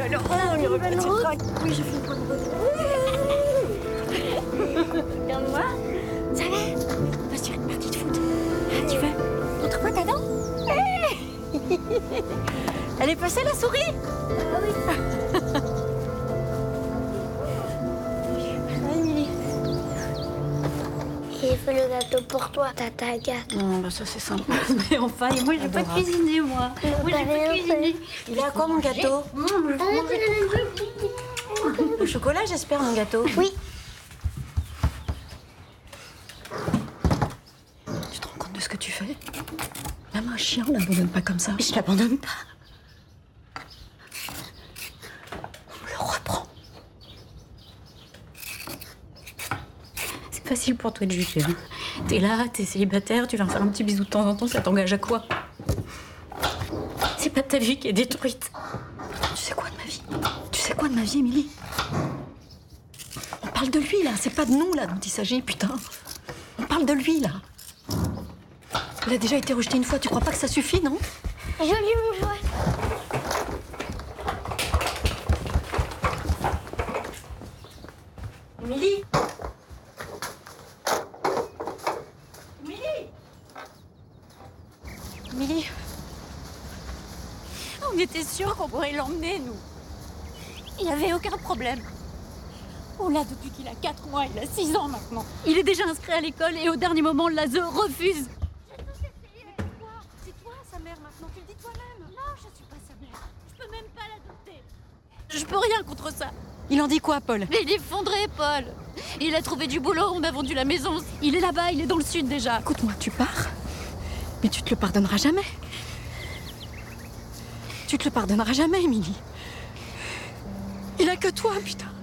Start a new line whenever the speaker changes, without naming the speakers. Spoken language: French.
alors, on lui remet cette traque.
Oui, je fais pas de regarde-moi. Ça va? On va se faire une partie de foot. Ah, tu veux? Montre-moi ta dent. Elle est passée, la souris? Ah oui.
Il fait le gâteau pour toi, Tata Agathe.
Non, bah ça c'est sympa.
Mais enfin, moi, j'ai pas cuisiné, moi. Moi, j'ai pas cuisiné.
Il est à quoi mon gâteau? Au chocolat, j'espère, mon gâteau.
Oui.
Tu te rends compte de ce que tu fais? Même un chien, on l'abandonne pas comme ça.
Mais je l'abandonne pas.
On le reprend.
C'est facile pour toi de juger. Hein. T'es là, t'es célibataire, tu viens faire un petit bisou de temps en temps, ça t'engage à quoi? C'est pas ta vie qui est détruite.
Tu sais quoi de ma vie? Tu sais quoi de ma vie, Émilie? On parle de lui, là. C'est pas de nous, là, dont il s'agit, putain. On parle de lui, là. Il a déjà été rejeté une fois. Tu crois pas que ça suffit, non?
Joli mon jouet.
Émilie? Émilie?
On était sûrs qu'on pourrait l'emmener, nous. Il n'y avait aucun problème. Oh là, depuis qu'il a 4 mois, il a 6 ans maintenant. Il est déjà inscrit à l'école et au dernier moment, l'ASE refuse. C'est toi sa mère maintenant, tu le dis toi-même. Non, je suis pas sa mère. Je peux même pas l'adopter. Je peux rien contre ça.
Il en dit quoi, Paul?
Mais il est effondré, Paul. Il a trouvé du boulot, on a vendu la maison. Il est là-bas, il est dans le sud déjà.
Écoute-moi, tu pars, mais tu te le pardonneras jamais. Tu te le pardonneras jamais, Émilie. Il a que toi, putain.